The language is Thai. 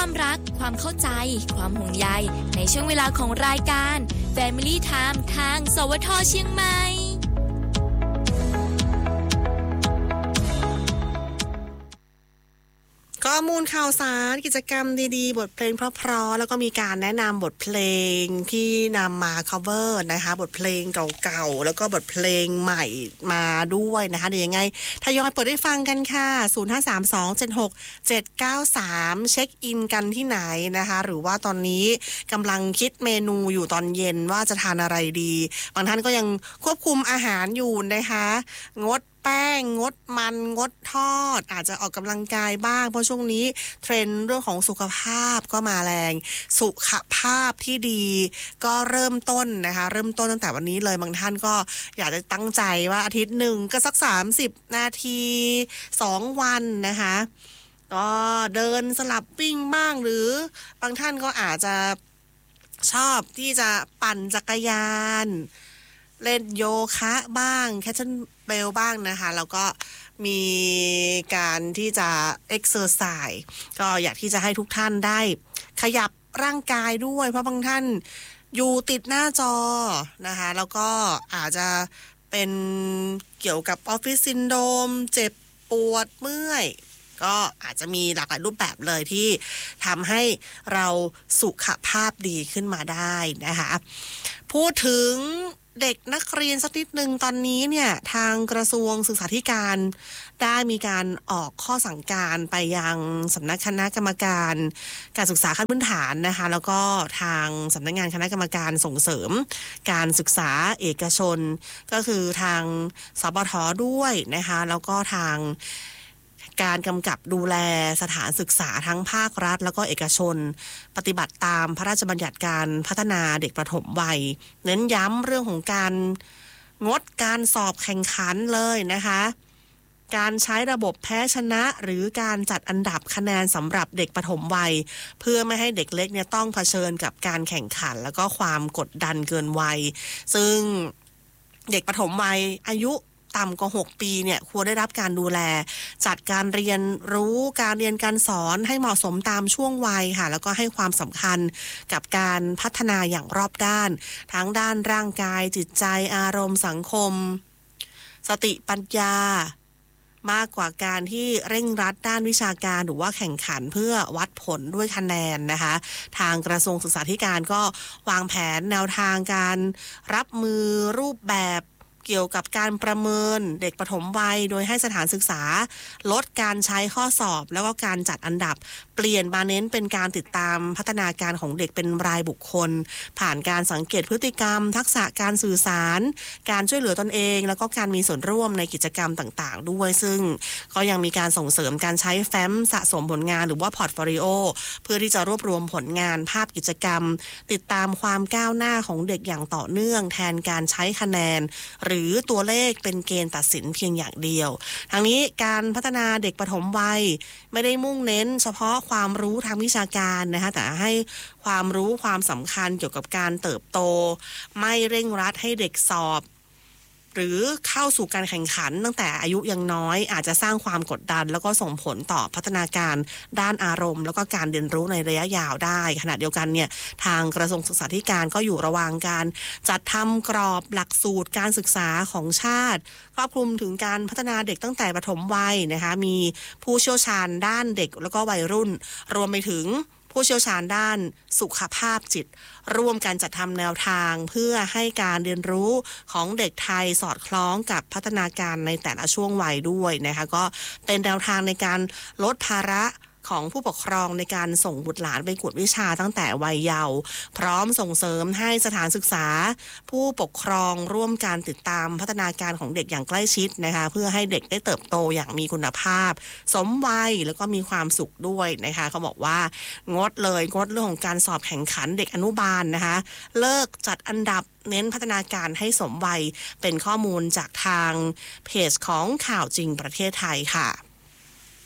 ความรักความเข้าใจความห่วงใยในช่วงเวลาของรายการ Family Time ทางสวท.เชียงใหม่ข้อมูลข่าวสารกิจกรรมดีๆบทเพลงเพราะๆแล้วก็มีการแนะนำบทเพลงที่นำมา cover นะคะบทเพลงเก่าๆแล้วก็บทเพลงใหม่มาด้วยนะคะเดี๋ยวยังไงทยอยเปิดได้ฟังกันค่ะ0532767793เช็คอินกันที่ไหนนะคะหรือว่าตอนนี้กำลังคิดเมนูอยู่ตอนเย็นว่าจะทานอะไรดีบางท่านก็ยังควบคุมอาหารอยู่นะคะงดแป้งงดมันงดทอดอาจจะออกกำลังกายบ้างเพราะช่วงนี้เทรนด์เรื่องของสุขภาพก็มาแรงสุขภาพที่ดีก็เริ่มต้นนะคะเริ่มต้นตั้งแต่วันนี้เลยบางท่านก็อยากจะตั้งใจว่าอาทิตย์หนึ่งก็สัก30นาที2วันนะคะก็เดินสลับวิ่งบ้างหรือบางท่านก็อาจจะชอบที่จะปั่นจักรยานเล่นโยคะบ้างแคชชั่นเบลบ้างนะคะแล้วก็มีการที่จะเอ็กเซอร์ไซส์ก็อยากที่จะให้ทุกท่านได้ขยับร่างกายด้วยเพราะบางท่านอยู่ติดหน้าจอนะคะแล้วก็อาจจะเป็นเกี่ยวกับออฟฟิศซินโดรมเจ็บปวดเมื่อยก็อาจจะมีหลากหลายรูปแบบเลยที่ทำให้เราสุขภาพดีขึ้นมาได้นะคะพูดถึงเด็กนักเรียนสักนิดนึงตอนนี้เนี่ยทางกระทรวงศึกษาธิการได้มีการออกข้อสั่งการไปยังสำนักคณะกรรมการการศึกษาขั้นพื้นฐานนะคะแล้วก็ทางสำนักงานคณะกรรมการส่งเสริมการศึกษาเอกชนก็คือทางสปท.ด้วยนะคะแล้วก็ทางการกำกับดูแลสถานศึกษาทั้งภาครัฐแล้วก็เอกชนปฏิบัติตามพระราชบัญญัติการพัฒนาเด็กประถมวัยเน้นย้ำเรื่องของการงดการสอบแข่งขันเลยนะคะการใช้ระบบแพ้ชนะหรือการจัดอันดับคะแนนสำหรับเด็กประถมวัยเพื่อไม่ให้เด็กเล็กเนี่ยต้องเผชิญกับการแข่งขันแล้วก็ความกดดันเกินวัยซึ่งเด็กประถมวัยอายุต่ำกว่า6ปีเนี่ยควรได้รับการดูแลจัดการเรียนรู้การเรียนการสอนให้เหมาะสมตามช่วงวัยค่ะแล้วก็ให้ความสำคัญกับการพัฒนาอย่างรอบด้านทั้งด้านร่างกายจิตใจอารมณ์สังคมสติปัญญามากกว่าการที่เร่งรัดด้านวิชาการหรือว่าแข่งขันเพื่อวัดผลด้วยคะแนนนะคะทางกระทรวงศึกษาธิการก็วางแผนแนวทางการรับมือรูปแบบเกี่ยวกับการประเมินเด็กประถมวัยโดยให้สถานศึกษาลดการใช้ข้อสอบแล้วก็การจัดอันดับเปลี่ยนมาเน้นเป็นการติดตามพัฒนาการของเด็กเป็นรายบุคคลผ่านการสังเกตพฤติกรรมทักษะการสื่อสารการช่วยเหลือตนเองแล้วก็การมีส่วนร่วมในกิจกรรมต่างๆด้วยซึ่งก็ยังมีการส่งเสริมการใช้แฟ้มสะสมผลงานหรือว่าพอร์ตโฟลิโอเพื่อที่จะรวบรวมผลงานภาพกิจกรรมติดตามความก้าวหน้าของเด็กอย่างต่อเนื่องแทนการใช้คะแนนหรือตัวเลขเป็นเกณฑ์ตัดสินเพียงอย่างเดียวทั้งนี้การพัฒนาเด็กปฐมวัยไม่ได้มุ่งเน้นเฉพาะความรู้ทางวิชาการนะคะแต่ให้ความรู้ความสำคัญเกี่ยวกับการเติบโตไม่เร่งรัดให้เด็กสอบหรือเข้าสู่การแข่งขันตั้งแต่อายุยังน้อยอาจจะสร้างความกดดันแล้วก็ส่งผลต่อพัฒนาการด้านอารมณ์แล้วก็การเรียนรู้ในระยะยาวได้ขณะเดียวกันเนี่ยทางกระทรวงศึกษาธิการก็อยู่ระหว่างการจัดทำกรอบหลักสูตรการศึกษาของชาติครอบคลุมถึงการพัฒนาเด็กตั้งแต่ประถมวัยนะคะมีผู้เชี่ยวชาญด้านเด็กแล้วก็วัยรุ่นรวมไปถึงผู้เชี่ยวชาญด้านสุขภาพจิตร่วมกันจัดทำแนวทางเพื่อให้การเรียนรู้ของเด็กไทยสอดคล้องกับพัฒนาการในแต่ละช่วงวัยด้วยนะคะก็เป็นแนวทางในการลดภาระของผู้ปกครองในการส่งบุตรหลานไปกวดวิชาตั้งแต่วัยเยาว์พร้อมส่งเสริมให้สถานศึกษาผู้ปกครองร่วมการติดตามพัฒนาการของเด็กอย่างใกล้ชิดนะคะเพื่อให้เด็กได้เติบโตอย่างมีคุณภาพสมวัยแล้วก็มีความสุขด้วยนะคะเขาบอกว่างดเรื่องของการสอบแข่งขันเด็กอนุบาลนะคะเลิกจัดอันดับเน้นพัฒนาการให้สมวัยเป็นข้อมูลจากทางเพจของข่าวจริงประเทศไทยค่ะ